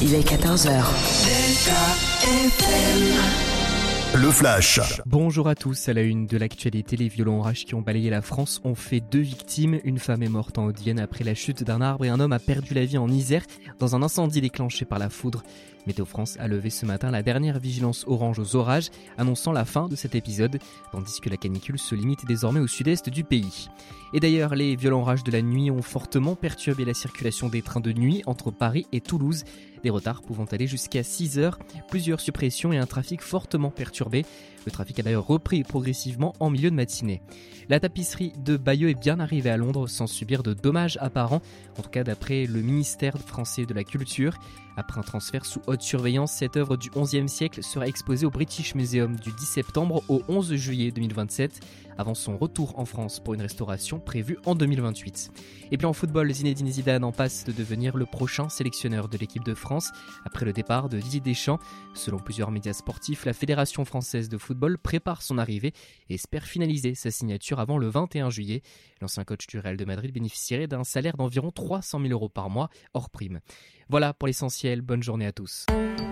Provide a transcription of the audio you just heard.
il est 14h. Le Flash. Bonjour à tous, à la une de l'actualité, les violents orages qui ont balayé la France ont fait 2 victimes. Une femme est morte en Haute-Vienne après la chute d'un arbre et un homme a perdu la vie en Isère dans un incendie déclenché par la foudre. Météo France a levé ce matin la dernière vigilance orange aux orages, annonçant la fin de cet épisode, tandis que la canicule se limite désormais au sud-est du pays. Et d'ailleurs, les violents orages de la nuit ont fortement perturbé la circulation des trains de nuit entre Paris et Toulouse. Des retards pouvant aller jusqu'à 6 heures, plusieurs suppressions et un trafic fortement perturbé. Le trafic a d'ailleurs repris progressivement en milieu de matinée. La tapisserie de Bayeux est bien arrivée à Londres sans subir de dommages apparents, en tout cas d'après le ministère français de la Culture. Après un transfert sous haute surveillance, cette œuvre du XIe siècle sera exposée au British Museum du 10 septembre au 11 juillet 2027, avant son retour en France pour une restauration prévue en 2028. Et puis en football, Zinedine Zidane en passe de devenir le prochain sélectionneur de l'équipe de France après le départ de Didier Deschamps. Selon plusieurs médias sportifs, la Fédération française de football prépare son arrivée et espère finaliser sa signature avant le 21 juillet. L'ancien coach du Real de Madrid bénéficierait d'un salaire d'environ 300 000 € par mois hors prime. Voilà pour l'essentiel, bonne journée à tous.